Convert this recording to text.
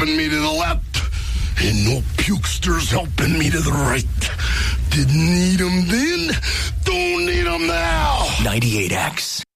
helping me to the left, and no pukesters helping me to the right. Didn't need them then, don't need them now. 98X.